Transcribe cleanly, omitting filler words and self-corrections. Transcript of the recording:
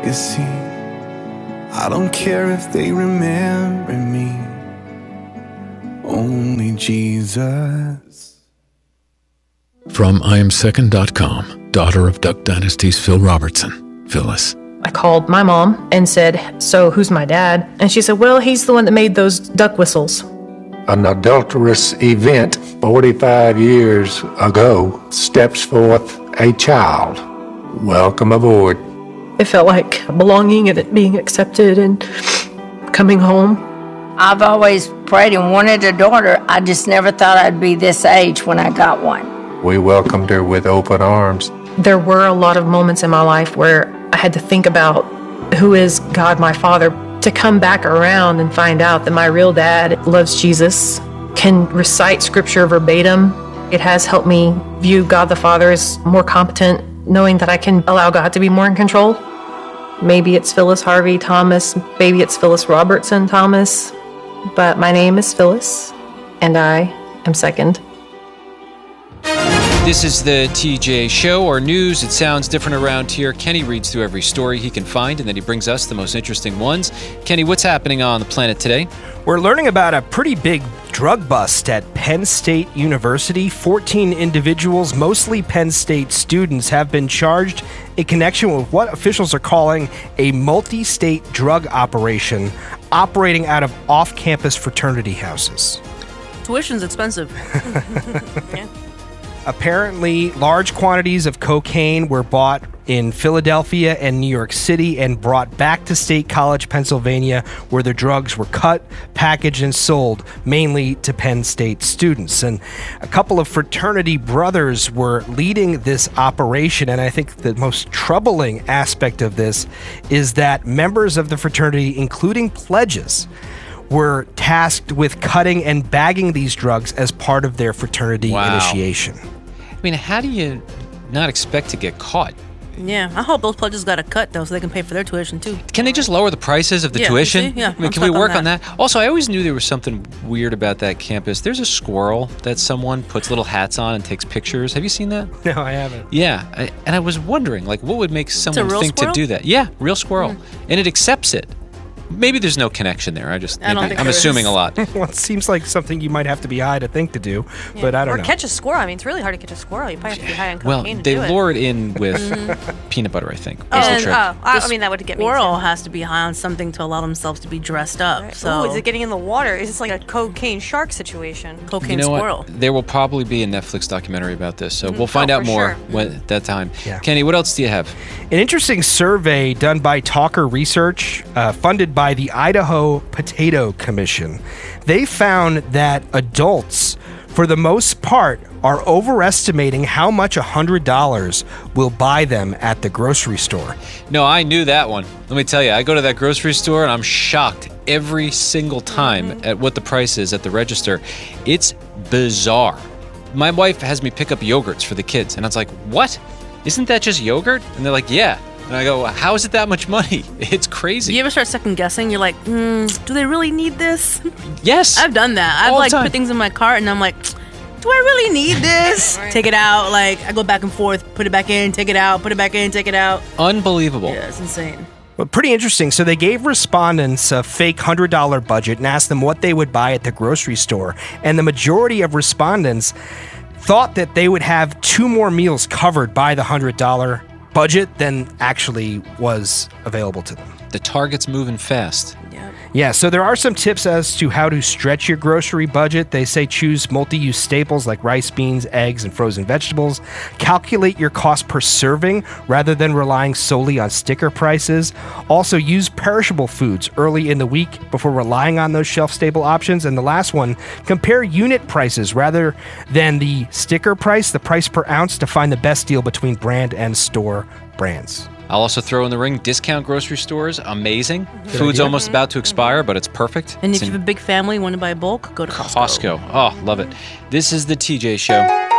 legacy. I don't care if they remember me, only Jesus. From IamSecond.com, daughter of Duck Dynasty's Phil Robertson, Phyllis. I called my mom and said, so who's my dad? And she said, well, he's the one that made those duck whistles. An adulterous event 45 years ago steps forth a child. Welcome aboard. It felt like belonging and it being accepted and coming home. I've always prayed and wanted a daughter. I just never thought I'd be this age when I got one. We welcomed her with open arms. There were a lot of moments in my life where I had to think about who is God my Father. To come back around and find out that my real dad loves Jesus, can recite scripture verbatim. It has helped me view God the Father as more competent, knowing that I can allow God to be more in control. Maybe it's Phyllis Harvey Thomas, maybe it's Phyllis Robertson Thomas, but my name is Phyllis, and I am second. This is the TJ Show, or news. It sounds different around here. Kenny reads through every story he can find, and then he brings us the most interesting ones. Kenny, what's happening on the planet today? We're learning about a pretty big drug bust at Penn State University. 14 individuals, mostly Penn State students, have been charged in connection with what officials are calling a multi-state drug operation operating out of off-campus fraternity houses. Tuition's expensive. Yeah. Apparently, large quantities of cocaine were bought in Philadelphia and New York City and brought back to State College, Pennsylvania, where the drugs were cut, packaged, and sold, mainly to Penn State students. And a couple of fraternity brothers were leading this operation, and I think the most troubling aspect of this is that members of the fraternity, including pledges, were tasked with cutting and bagging these drugs as part of their fraternity initiation. I mean, how do you not expect to get caught? Yeah, I hope those pledges got a cut, though, so they can pay for their tuition, too. Can they just lower the prices of the tuition? Yeah, I mean, can we work on that? Also, I always knew there was something weird about that campus. There's a squirrel that someone puts little hats on and takes pictures. Have you seen that? No, I haven't. Yeah, and I was wondering, like, what would make someone think squirrel? to do that? Yeah, real squirrel. And it accepts it. Maybe there's no connection there. I'm assuming a lot. Well, it seems like something you might have to be high to think to do, but I don't know. Or catch a squirrel. I mean, it's really hard to catch a squirrel. You probably have to be high on cocaine to they do it. lure it in with peanut butter, I think. I mean, that would get me. Squirrel has to be high on something to allow themselves to be dressed up. Right. So, is it getting in the water? Is this like a cocaine shark situation? Cocaine squirrel. What? There will probably be a Netflix documentary about this, so we'll find out more at that time. Yeah. Kenny, what else do you have? An interesting survey done by Talker Research, funded by the Idaho Potato Commission. They found that adults, for the most part, are overestimating how much $100 will buy them at the grocery store. No, I knew that one. Let me tell you, I go to that grocery store and I'm shocked every single time at what the price is at the register. It's bizarre. My wife has me pick up yogurts for the kids, and I was like, what? Isn't that just yogurt? And they're like, yeah. And I go, how is it that much money? It's crazy. You ever start second guessing? You're like, do they really need this? Yes. I've done that. I've put things in my cart and I'm like, do I really need this? Take it out. Like, I go back and forth, put it back in, take it out, put it back in, take it out. Unbelievable. Yeah, it's insane. Well, pretty interesting. So they gave respondents a fake $100 budget and asked them what they would buy at the grocery store. And the majority of respondents thought that they would have 2 more meals covered by the $100 budget than actually was available to them. The target's moving fast. Yeah, so there are some tips as to how to stretch your grocery budget. They say choose multi-use staples like rice, beans, eggs, and frozen vegetables. Calculate your cost per serving rather than relying solely on sticker prices. Also, use perishable foods early in the week before relying on those shelf-stable options. And the last one, compare unit prices rather than the sticker price, the price per ounce, to find the best deal between brand and store brands. I'll also throw in the ring discount grocery stores. Amazing. Food's almost about to expire, but it's perfect. And if you have a big family, want to buy bulk, go to Costco. Oh, love it. This is the TJ Show.